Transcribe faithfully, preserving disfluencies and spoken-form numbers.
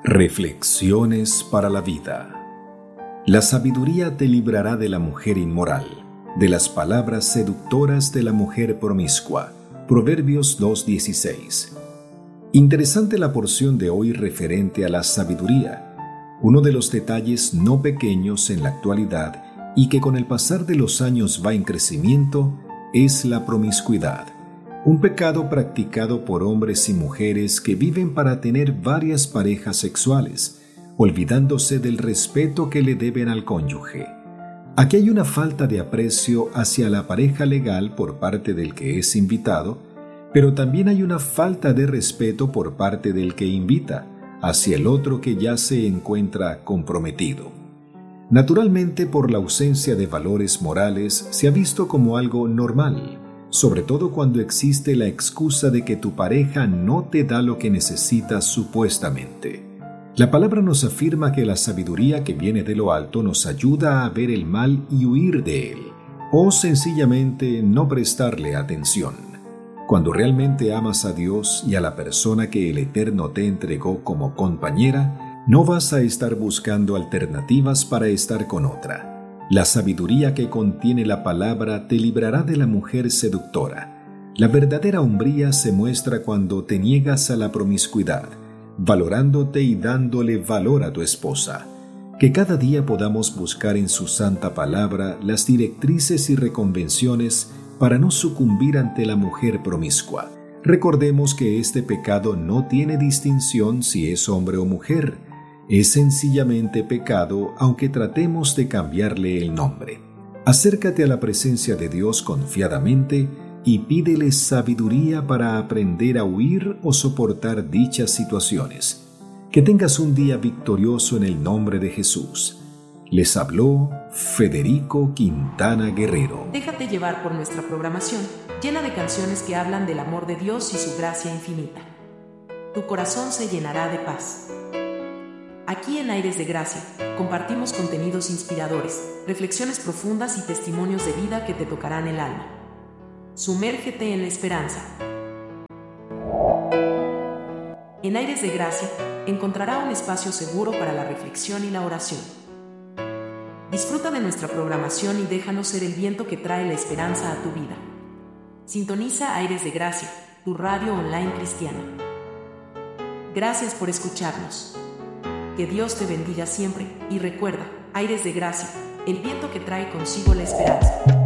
Reflexiones para la vida. La sabiduría te librará de la mujer inmoral, de las palabras seductoras de la mujer promiscua. Proverbios dos dieciséis. Interesante la porción de hoy referente a la sabiduría, uno de los detalles no pequeños en la actualidad y que con el pasar de los años va en crecimiento, es la promiscuidad. Un pecado practicado por hombres y mujeres que viven para tener varias parejas sexuales, olvidándose del respeto que le deben al cónyuge. Aquí hay una falta de aprecio hacia la pareja legal por parte del que es invitado, pero también hay una falta de respeto por parte del que invita hacia el otro que ya se encuentra comprometido. Naturalmente, por la ausencia de valores morales, se ha visto como algo normal, sobre todo cuando existe la excusa de que tu pareja no te da lo que necesitas supuestamente. La palabra nos afirma que la sabiduría que viene de lo alto nos ayuda a ver el mal y huir de él, o sencillamente no prestarle atención. Cuando realmente amas a Dios y a la persona que el Eterno te entregó como compañera, no vas a estar buscando alternativas para estar con otra. La sabiduría que contiene la palabra te librará de la mujer seductora. La verdadera hombría se muestra cuando te niegas a la promiscuidad, valorándote y dándole valor a tu esposa. Que cada día podamos buscar en su santa palabra las directrices y reconvenciones para no sucumbir ante la mujer promiscua. Recordemos que este pecado no tiene distinción si es hombre o mujer. Es sencillamente pecado, aunque tratemos de cambiarle el nombre. Acércate a la presencia de Dios confiadamente y pídele sabiduría para aprender a huir o soportar dichas situaciones. Que tengas un día victorioso en el nombre de Jesús. Les habló Federico Quintana Guerrero. Déjate llevar por nuestra programación, llena de canciones que hablan del amor de Dios y su gracia infinita. Tu corazón se llenará de paz. Aquí en Aires de Gracia, compartimos contenidos inspiradores, reflexiones profundas y testimonios de vida que te tocarán el alma. Sumérgete en la esperanza. En Aires de Gracia, encontrará un espacio seguro para la reflexión y la oración. Disfruta de nuestra programación y déjanos ser el viento que trae la esperanza a tu vida. Sintoniza Aires de Gracia, tu radio online cristiana. Gracias por escucharnos. Que Dios te bendiga siempre y recuerda, Aires de Gracia, el viento que trae consigo la esperanza.